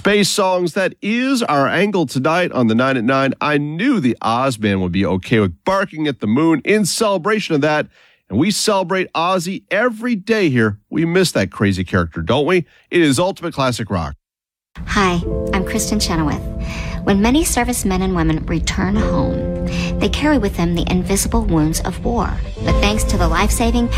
Space songs, that is our angle tonight on the 9 at 9. I knew the Oz Man would be okay with barking at the moon in celebration of that. And we celebrate Ozzy every day here. We miss that crazy character, don't we? It is Ultimate Classic Rock. Hi, I'm Kristen Chenoweth. When many servicemen and women return home, they carry with them the invisible wounds of war. But thanks to the life-saving